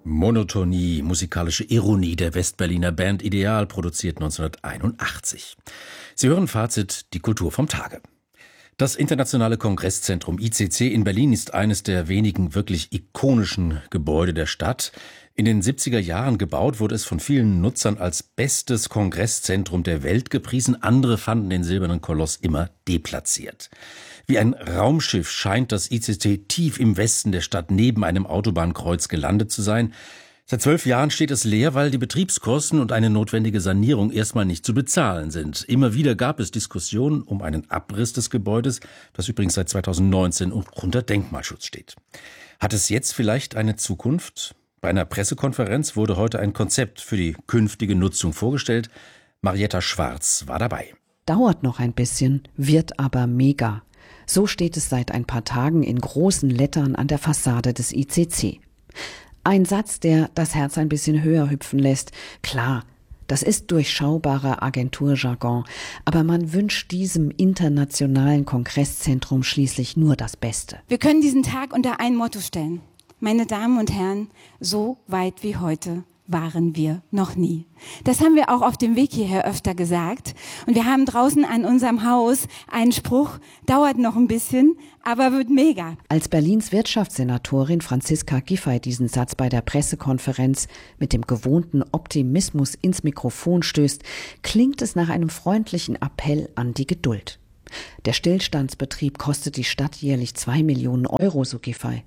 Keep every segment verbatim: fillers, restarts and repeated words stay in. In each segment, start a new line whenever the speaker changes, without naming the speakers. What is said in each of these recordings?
Monotonie, musikalische Ironie der Westberliner Band Ideal, produziert neunzehnhunderteinundachtzig. Sie hören Fazit, die Kultur vom Tage. Das Internationale Kongresszentrum I C C in Berlin ist eines der wenigen wirklich ikonischen Gebäude der Stadt. In den siebziger Jahren gebaut, wurde es von vielen Nutzern als bestes Kongresszentrum der Welt gepriesen. Andere fanden den silbernen Koloss immer deplatziert. Wie ein Raumschiff scheint das I C C tief im Westen der Stadt neben einem Autobahnkreuz gelandet zu sein. Seit zwölf Jahren steht es leer, weil die Betriebskosten und eine notwendige Sanierung erstmal nicht zu bezahlen sind. Immer wieder gab es Diskussionen um einen Abriss des Gebäudes, das übrigens seit zweitausendneunzehn unter Denkmalschutz steht. Hat es jetzt vielleicht eine Zukunft? Bei einer Pressekonferenz wurde heute ein Konzept für die künftige Nutzung vorgestellt. Marietta Schwarz war dabei.
Dauert noch ein bisschen, wird aber mega. So steht es seit ein paar Tagen in großen Lettern an der Fassade des I C C. Ein Satz, der das Herz ein bisschen höher hüpfen lässt. Klar, das ist durchschaubarer Agenturjargon, aber man wünscht diesem internationalen Kongresszentrum schließlich nur das Beste.
Wir können diesen Tag unter ein Motto stellen. Meine Damen und Herren, so weit wie heute waren wir noch nie. Das haben wir auch auf dem Weg hierher öfter gesagt. Und wir haben draußen an unserem Haus einen Spruch, dauert noch ein bisschen, aber wird mega.
Als Berlins Wirtschaftssenatorin Franziska Giffey diesen Satz bei der Pressekonferenz mit dem gewohnten Optimismus ins Mikrofon stößt, klingt es nach einem freundlichen Appell an die Geduld. Der Stillstandsbetrieb kostet die Stadt jährlich zwei Millionen Euro, so Giffey.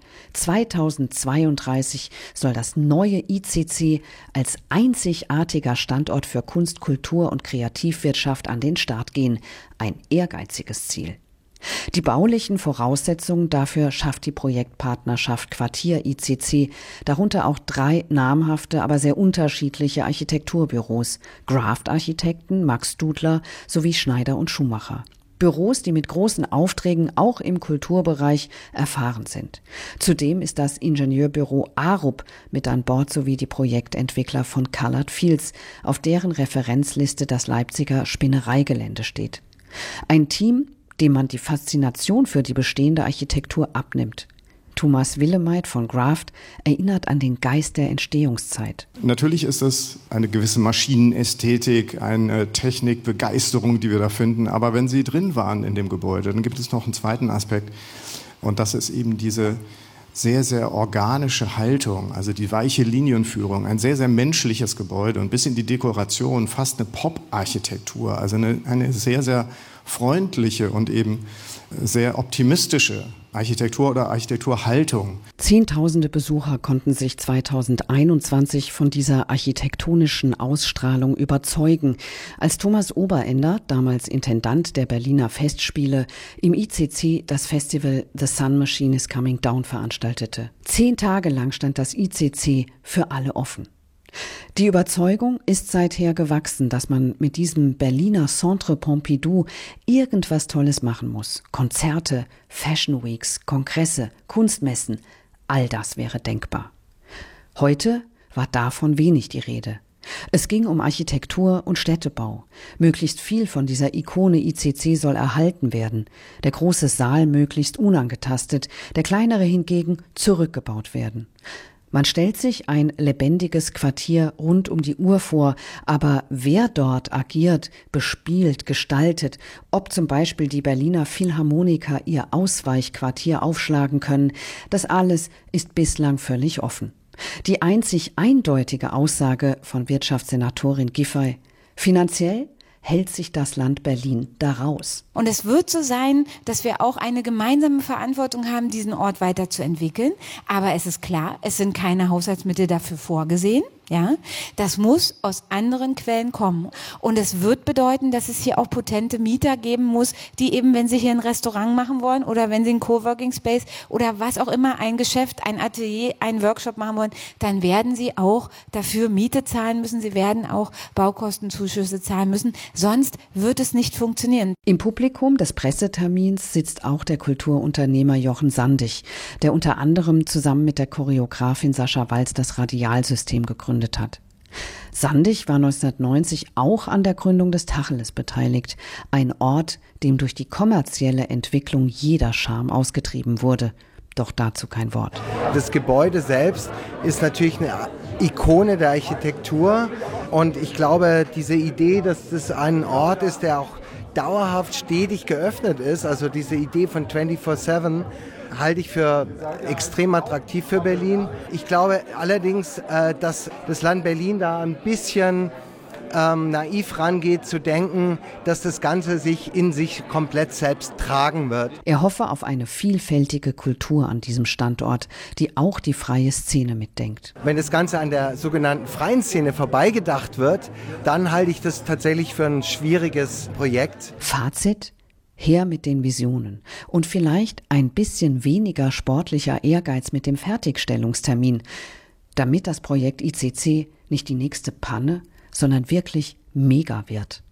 zweitausendzweiunddreißig soll das neue I C C als einzigartiger Standort für Kunst, Kultur und Kreativwirtschaft an den Start gehen. Ein ehrgeiziges Ziel. Die baulichen Voraussetzungen dafür schafft die Projektpartnerschaft Quartier I C C, darunter auch drei namhafte, aber sehr unterschiedliche Architekturbüros, Graft-Architekten, Max Studler sowie Schneider und Schumacher. Büros, die mit großen Aufträgen auch im Kulturbereich erfahren sind. Zudem ist das Ingenieurbüro Arup mit an Bord sowie die Projektentwickler von Colored Fields, auf deren Referenzliste das Leipziger Spinnereigelände steht. Ein Team, dem man die Faszination für die bestehende Architektur abnimmt. Thomas Willemeit von Graft erinnert an den Geist der Entstehungszeit.
Natürlich ist es eine gewisse Maschinenästhetik, eine Technikbegeisterung, die wir da finden. Aber wenn Sie drin waren in dem Gebäude, dann gibt es noch einen zweiten Aspekt. Und das ist eben diese sehr, sehr organische Haltung, also die weiche Linienführung, ein sehr, sehr menschliches Gebäude und bis in die Dekoration fast eine Pop-Architektur, also eine, eine sehr, sehr freundliche und eben sehr optimistische Architektur oder Architekturhaltung.
Zehntausende Besucher konnten sich zweitausendeinundzwanzig von dieser architektonischen Ausstrahlung überzeugen, als Thomas Oberender, damals Intendant der Berliner Festspiele, im I C C das Festival The Sun Machine is Coming Down veranstaltete. Zehn Tage lang stand das I C C für alle offen. Die Überzeugung ist seither gewachsen, dass man mit diesem Berliner Centre Pompidou irgendwas Tolles machen muss. Konzerte, Fashion Weeks, Kongresse, Kunstmessen, all das wäre denkbar. Heute war davon wenig die Rede. Es ging um Architektur und Städtebau. Möglichst viel von dieser Ikone I C C soll erhalten werden. Der große Saal möglichst unangetastet, der kleinere hingegen zurückgebaut werden. Man stellt sich ein lebendiges Quartier rund um die Uhr vor, aber wer dort agiert, bespielt, gestaltet, ob zum Beispiel die Berliner Philharmoniker ihr Ausweichquartier aufschlagen können, das alles ist bislang völlig offen. Die einzig eindeutige Aussage von Wirtschaftssenatorin Giffey: finanziell hält sich das Land Berlin daraus.
Und es wird so sein, dass wir auch eine gemeinsame Verantwortung haben, diesen Ort weiterzuentwickeln. Aber es ist klar, es sind keine Haushaltsmittel dafür vorgesehen. Ja, das muss aus anderen Quellen kommen. Und es wird bedeuten, dass es hier auch potente Mieter geben muss, die eben, wenn sie hier ein Restaurant machen wollen oder wenn sie einen Coworking Space oder was auch immer, ein Geschäft, ein Atelier, einen Workshop machen wollen, dann werden sie auch dafür Miete zahlen müssen. Sie werden auch Baukostenzuschüsse zahlen müssen. Sonst wird es nicht funktionieren.
Im Publikum des Pressetermins sitzt auch der Kulturunternehmer Jochen Sandig, der unter anderem zusammen mit der Choreografin Sascha Walz das Radialsystem gegründet hat. Sandig war neunzehnhundertneunzig auch an der Gründung des Tacheles beteiligt, ein Ort, dem durch die kommerzielle Entwicklung jeder Charme ausgetrieben wurde. doch dazu kein Wort.
Das Gebäude selbst ist natürlich eine Ikone der Architektur und ich glaube, diese Idee, dass das ein Ort ist, der auch dauerhaft stetig geöffnet ist, also diese Idee von vierundzwanzig sieben, halte ich für extrem attraktiv für Berlin. Ich glaube allerdings, äh, dass das Land Berlin da ein bisschen ähm, naiv rangeht, zu denken, dass das Ganze sich in sich komplett selbst tragen wird.
Er hoffe auf eine vielfältige Kultur an diesem Standort, die auch die freie Szene mitdenkt.
Wenn das Ganze an der sogenannten freien Szene vorbeigedacht wird, dann halte ich das tatsächlich für ein schwieriges Projekt.
Fazit? Her mit den Visionen und vielleicht ein bisschen weniger sportlicher Ehrgeiz mit dem Fertigstellungstermin, damit das Projekt I C C nicht die nächste Panne, sondern wirklich mega wird.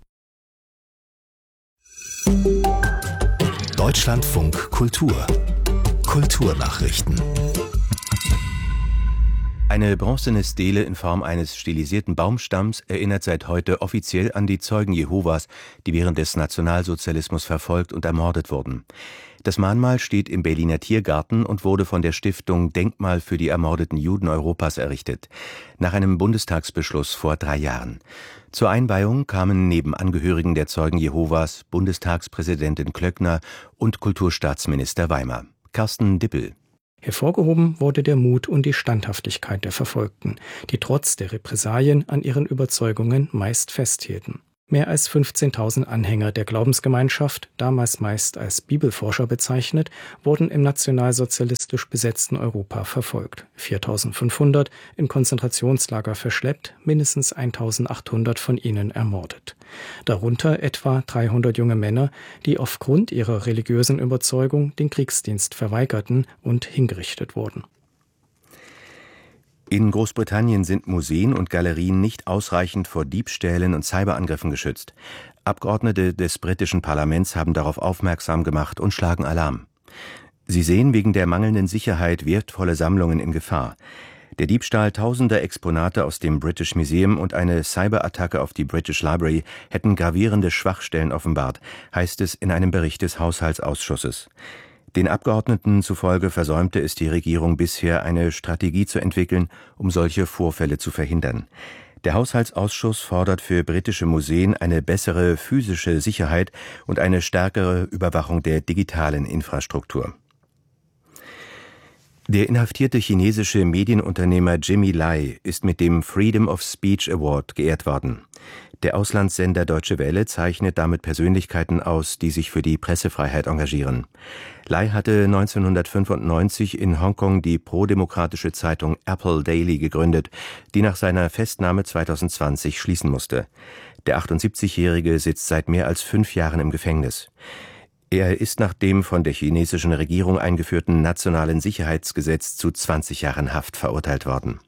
Deutschlandfunk Kultur. Kulturnachrichten.
Eine bronzene Stele in Form eines stilisierten Baumstamms erinnert seit heute offiziell an die Zeugen Jehovas, die während des Nationalsozialismus verfolgt und ermordet wurden. Das Mahnmal steht im Berliner Tiergarten und wurde von der Stiftung Denkmal für die ermordeten Juden Europas errichtet, nach einem Bundestagsbeschluss vor drei Jahren. Zur Einweihung kamen neben Angehörigen der Zeugen Jehovas Bundestagspräsidentin Klöckner und Kulturstaatsminister Weimer. Carsten Dippel.
Hervorgehoben wurde der Mut und die Standhaftigkeit der Verfolgten, die trotz der Repressalien an ihren Überzeugungen meist festhielten. Mehr als fünfzehntausend Anhänger der Glaubensgemeinschaft, damals meist als Bibelforscher bezeichnet, wurden im nationalsozialistisch besetzten Europa verfolgt. viertausendfünfhundert in Konzentrationslager verschleppt, mindestens eintausendachthundert von ihnen ermordet. Darunter etwa dreihundert junge Männer, die aufgrund ihrer religiösen Überzeugung den Kriegsdienst verweigerten und hingerichtet wurden.
In Großbritannien sind Museen und Galerien nicht ausreichend vor Diebstählen und Cyberangriffen geschützt. Abgeordnete des britischen Parlaments haben darauf aufmerksam gemacht und schlagen Alarm. Sie sehen wegen der mangelnden Sicherheit wertvolle Sammlungen in Gefahr. Der Diebstahl tausender Exponate aus dem British Museum und eine Cyberattacke auf die British Library hätten gravierende Schwachstellen offenbart, heißt es in einem Bericht des Haushaltsausschusses. Den Abgeordneten zufolge versäumte es die Regierung bisher, eine Strategie zu entwickeln, um solche Vorfälle zu verhindern. Der Haushaltsausschuss fordert für britische Museen eine bessere physische Sicherheit und eine stärkere Überwachung der digitalen Infrastruktur. Der inhaftierte chinesische Medienunternehmer Jimmy Lai ist mit dem Freedom of Speech Award geehrt worden. Der Auslandssender Deutsche Welle zeichnet damit Persönlichkeiten aus, die sich für die Pressefreiheit engagieren. Lai hatte neunzehnhundertfünfundneunzig in Hongkong die prodemokratische Zeitung Apple Daily gegründet, die nach seiner Festnahme zweitausendzwanzig schließen musste. Der achtundsiebzigjährige sitzt seit mehr als fünf Jahren im Gefängnis. Er ist nach dem von der chinesischen Regierung eingeführten Nationalen Sicherheitsgesetz zu zwanzig Jahren Haft verurteilt worden.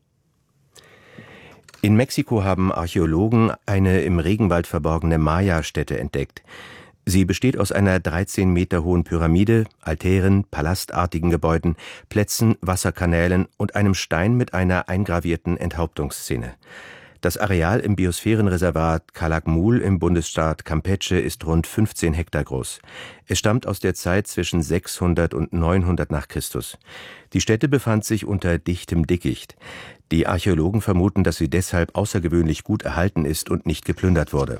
In Mexiko haben Archäologen eine im Regenwald verborgene Maya-Stätte entdeckt. Sie besteht aus einer dreizehn Meter hohen Pyramide, Altären, palastartigen Gebäuden, Plätzen, Wasserkanälen und einem Stein mit einer eingravierten Enthauptungsszene. Das Areal im Biosphärenreservat Calakmul im Bundesstaat Campeche ist rund fünfzehn Hektar groß. Es stammt aus der Zeit zwischen sechshundert und neunhundert nach Christus. Die Stätte befand sich unter dichtem Dickicht. Die Archäologen vermuten, dass sie deshalb außergewöhnlich gut erhalten ist und nicht geplündert wurde.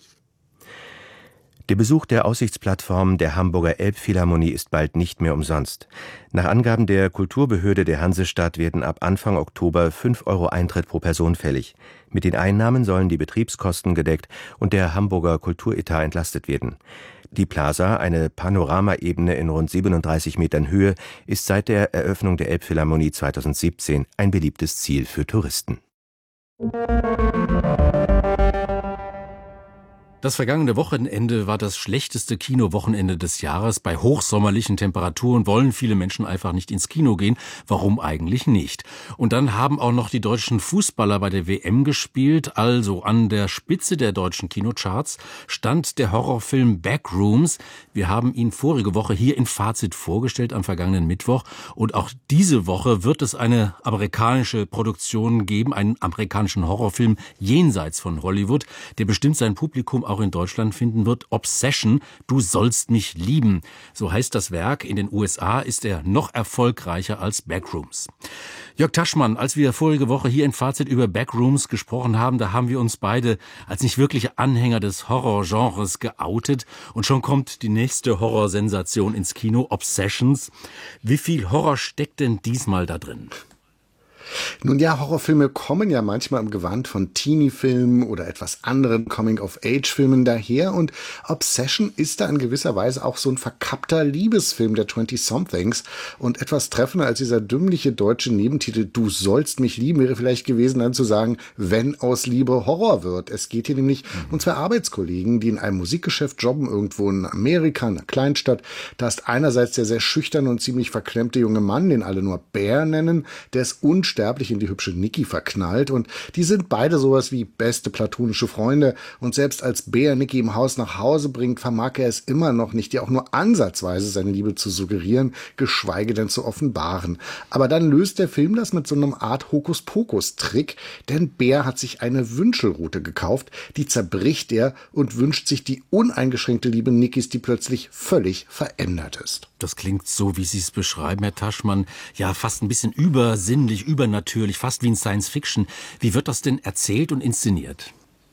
Der Besuch der Aussichtsplattform der Hamburger Elbphilharmonie ist bald nicht mehr umsonst. Nach Angaben der Kulturbehörde der Hansestadt werden ab Anfang Oktober fünf Euro Eintritt pro Person fällig. Mit den Einnahmen sollen die Betriebskosten gedeckt und der Hamburger Kulturetat entlastet werden. Die Plaza, eine Panoramaebene in rund siebenunddreißig Metern Höhe, ist seit der Eröffnung der Elbphilharmonie zweitausendsiebzehn ein beliebtes Ziel für Touristen.
Das vergangene Wochenende war das schlechteste Kinowochenende des Jahres. Bei hochsommerlichen Temperaturen wollen viele Menschen einfach nicht ins Kino gehen. Warum eigentlich nicht? Und dann haben auch noch die deutschen Fußballer bei der W M gespielt. Also an der Spitze der deutschen Kinocharts stand der Horrorfilm Backrooms. Wir haben ihn vorige Woche hier in Fazit vorgestellt am vergangenen Mittwoch. Und auch diese Woche wird es eine amerikanische Produktion geben, einen amerikanischen Horrorfilm jenseits von Hollywood, der bestimmt sein Publikum auch auch in Deutschland finden wird. Obsession, du sollst mich lieben. So heißt das Werk. In den U S A ist er noch erfolgreicher als Backrooms. Jörg Taschmann, als wir vorige Woche hier in Fazit über Backrooms gesprochen haben, da haben wir uns beide als nicht wirkliche Anhänger des Horrorgenres geoutet. Und schon kommt die nächste Horrorsensation ins Kino, Obsessions. Wie viel Horror steckt denn diesmal da drin?
Nun ja, Horrorfilme kommen ja manchmal im Gewand von Teenie-Filmen oder etwas anderen Coming-of-Age-Filmen daher und Obsession ist da in gewisser Weise auch so ein verkappter Liebesfilm der twenty-somethings und etwas treffender als dieser dümmliche deutsche Nebentitel Du sollst mich lieben wäre vielleicht gewesen, dann zu sagen, wenn aus Liebe Horror wird. Es geht hier nämlich mhm. um zwei Arbeitskollegen, die in einem Musikgeschäft jobben, irgendwo in Amerika, in einer Kleinstadt. Da ist einerseits der sehr schüchterne und ziemlich verklemmte junge Mann, den alle nur Bear nennen, der ist unsterblich in die hübsche Nikki verknallt und die sind beide sowas wie beste platonische Freunde und selbst als Bear Nikki im Haus nach Hause bringt, vermag er es immer noch nicht, ihr auch nur ansatzweise seine Liebe zu suggerieren, geschweige denn zu offenbaren. Aber dann löst der Film das mit so einem Art Hokuspokus-Trick, denn Bear hat sich eine Wünschelrute gekauft, die zerbricht er und wünscht sich die uneingeschränkte Liebe Nickis, die plötzlich völlig verändert ist.
Das klingt so, wie Sie es beschreiben, Herr Taschmann, ja fast ein bisschen übersinnlich, übernatürlich, fast wie in Science-Fiction. Wie wird das denn erzählt und inszeniert?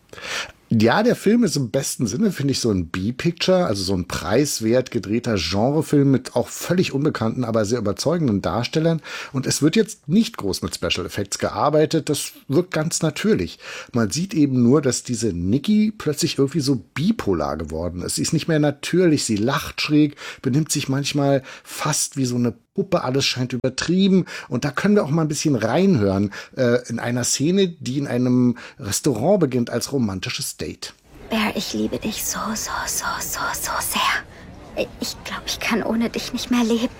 Ja, der Film ist im besten Sinne, finde ich, so ein B-Picture, also so ein preiswert gedrehter Genrefilm mit auch völlig unbekannten, aber sehr überzeugenden Darstellern. Und es wird jetzt nicht groß mit Special Effects gearbeitet, das wirkt ganz natürlich. Man sieht eben nur, dass diese Nikki plötzlich irgendwie so bipolar geworden ist. Sie ist nicht mehr natürlich, sie lacht schräg, benimmt sich manchmal fast wie so eine Puppe, alles scheint übertrieben. Und da können wir auch mal ein bisschen reinhören äh, in einer Szene, die in einem Restaurant beginnt als romantisches Date.
Bear, ich liebe dich so, so, so, so, so sehr. Ich glaube, ich kann ohne dich nicht mehr leben.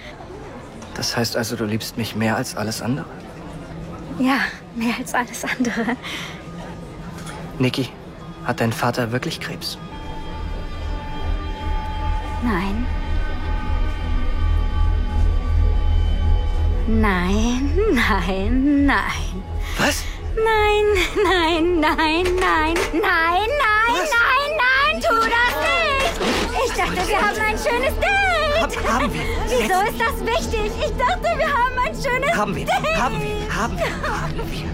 Das heißt also, du liebst mich mehr als alles andere?
Ja, mehr als alles andere.
Nikki, hat dein Vater wirklich Krebs?
Nein. Nein, nein, nein.
Was?
Nein, nein, nein, nein, nein, nein,
Was?
nein, nein, tu das nicht! Ich dachte, wir haben ein schönes Date!
Hab, haben wir.
Wieso ist das wichtig? Ich dachte, wir haben ein schönes
haben wir.
Date!
Haben wir, haben wir, haben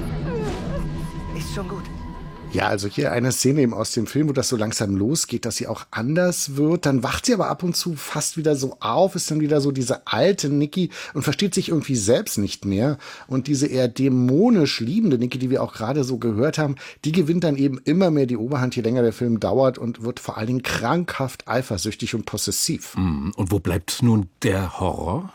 wir. Ist schon gut.
Ja, also hier eine Szene eben aus dem Film, wo das so langsam losgeht, dass sie auch anders wird. Dann wacht sie aber ab und zu fast wieder so auf, ist dann wieder so diese alte Nikki und versteht sich irgendwie selbst nicht mehr. Und diese eher dämonisch liebende Nikki, die wir auch gerade so gehört haben, die gewinnt dann eben immer mehr die Oberhand, je länger der Film dauert und wird vor allen Dingen krankhaft eifersüchtig und possessiv.
Und wo bleibt nun der Horror?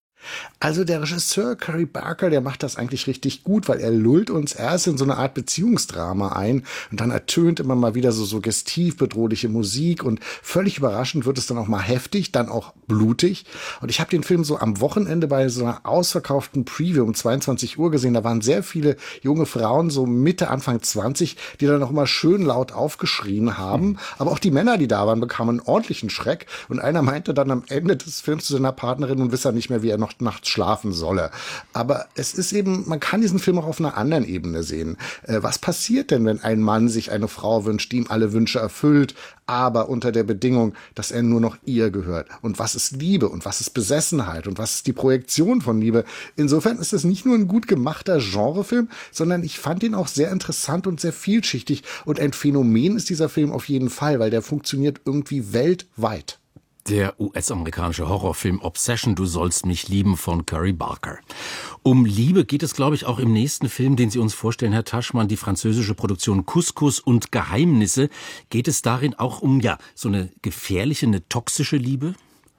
Also der Regisseur Curry Barker, der macht das eigentlich richtig gut, weil er lullt uns erst in so eine Art Beziehungsdrama ein und dann ertönt immer mal wieder so suggestiv bedrohliche Musik und völlig überraschend wird es dann auch mal heftig, dann auch blutig. Und ich habe den Film so am Wochenende bei so einer ausverkauften Preview um zweiundzwanzig Uhr gesehen. Da waren sehr viele junge Frauen, so Mitte, Anfang zwanzig, die dann auch immer schön laut aufgeschrien haben. Aber auch die Männer, die da waren, bekamen einen ordentlichen Schreck. Und einer meinte dann am Ende des Films zu seiner Partnerin und wisse nicht mehr, wie er noch nachts schlafen solle. Aber es ist eben, man kann diesen Film auch auf einer anderen Ebene sehen. Äh, was passiert denn, wenn ein Mann sich eine Frau wünscht, die ihm alle Wünsche erfüllt, aber unter der Bedingung, dass er nur noch ihr gehört? Und was ist Liebe und was ist Besessenheit und was ist die Projektion von Liebe? Insofern ist es nicht nur ein gut gemachter Genrefilm, sondern ich fand ihn auch sehr interessant und sehr vielschichtig. Und ein Phänomen ist dieser Film auf jeden Fall, weil der funktioniert irgendwie weltweit.
Der U S-amerikanische Horrorfilm Obsession, du sollst mich lieben von Curry Barker. Um Liebe geht es, glaube ich, auch im nächsten Film, den Sie uns vorstellen, Herr Taschmann, die französische Produktion Couscous und Geheimnisse. Geht es darin auch um, ja, so eine gefährliche, eine toxische Liebe?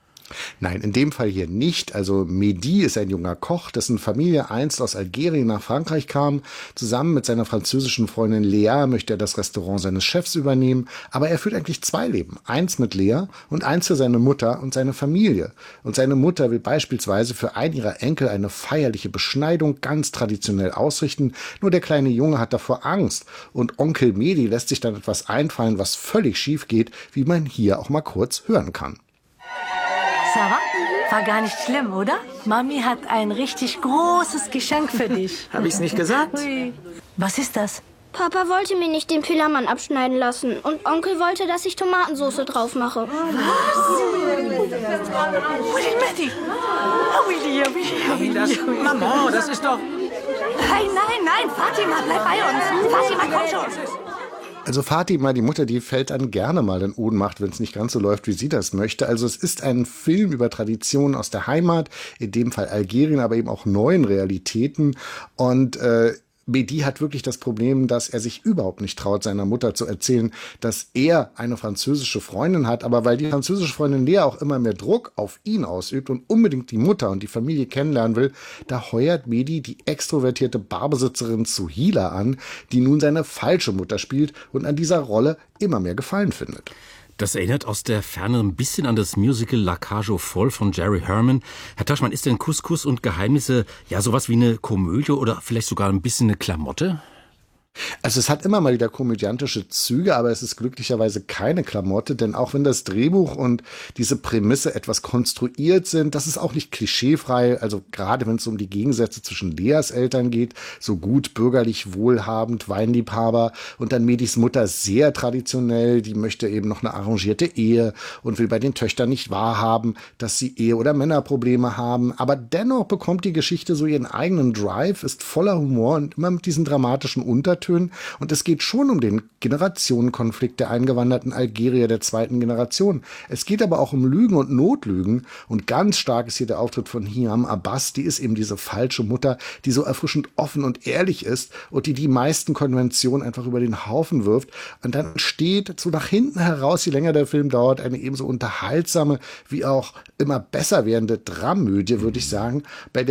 Nein, in dem Fall hier nicht. Also Mehdi ist ein junger Koch, dessen Familie einst aus Algerien nach Frankreich kam. Zusammen mit seiner französischen Freundin Lea möchte er das Restaurant seines Chefs übernehmen. Aber er führt eigentlich zwei Leben. Eins mit Lea und eins für seine Mutter und seine Familie. Und seine Mutter will beispielsweise für einen ihrer Enkel eine feierliche Beschneidung ganz traditionell ausrichten. Nur der kleine Junge hat davor Angst. Und Onkel Mehdi lässt sich dann etwas einfallen, was völlig schief geht, wie man hier auch mal kurz hören kann.
Sarah, war gar nicht schlimm, oder? Mami hat ein richtig großes Geschenk für dich.
Hab ich's nicht gesagt?
Ui. Was ist das?
Papa wollte mir nicht den Pillermann abschneiden lassen und Onkel wollte, dass ich Tomatensauce drauf mache.
Das, Maman, das ist doch...
Nein, nein, nein, Fatima, bleib bei uns. Fatima, komm schon.
Also Fatima, die Mutter, die fällt dann gerne mal in Ohnmacht, wenn es nicht ganz so läuft, wie sie das möchte. Also es ist ein Film über Traditionen aus der Heimat, in dem Fall Algerien, aber eben auch neuen Realitäten. Und äh, Mehdi hat wirklich das Problem, dass er sich überhaupt nicht traut, seiner Mutter zu erzählen, dass er eine französische Freundin hat. Aber weil die französische Freundin Lea auch immer mehr Druck auf ihn ausübt und unbedingt die Mutter und die Familie kennenlernen will, da heuert Mehdi die extrovertierte Barbesitzerin Souhila an, die nun seine falsche Mutter spielt und an dieser Rolle immer mehr Gefallen findet.
Das erinnert aus der Ferne ein bisschen an das Musical La Cage aux Folles von Jerry Herman. Herr Taschmann, ist denn Couscous und Geheimnisse ja sowas wie eine Komödie oder vielleicht sogar ein bisschen eine Klamotte?
Also es hat immer mal wieder komödiantische Züge, aber es ist glücklicherweise keine Klamotte, denn auch wenn das Drehbuch und diese Prämisse etwas konstruiert sind, das ist auch nicht klischeefrei, also gerade wenn es um die Gegensätze zwischen Leas Eltern geht, so gut bürgerlich wohlhabend, Weinliebhaber und dann Mehdis Mutter sehr traditionell, die möchte eben noch eine arrangierte Ehe und will bei den Töchtern nicht wahrhaben, dass sie Ehe- oder Männerprobleme haben, aber dennoch bekommt die Geschichte so ihren eigenen Drive, ist voller Humor und immer mit diesen dramatischen Untertönen. Und es geht schon um den Generationenkonflikt der eingewanderten Algerier der zweiten Generation. Es geht aber auch um Lügen und Notlügen. Und ganz stark ist hier der Auftritt von Hiam Abbas. Die ist eben diese falsche Mutter, die so erfrischend offen und ehrlich ist und die die meisten Konventionen einfach über den Haufen wirft. Und dann entsteht so nach hinten heraus, je länger der Film dauert, eine ebenso unterhaltsame wie auch immer besser werdende Dramödie, würde ich sagen, bei der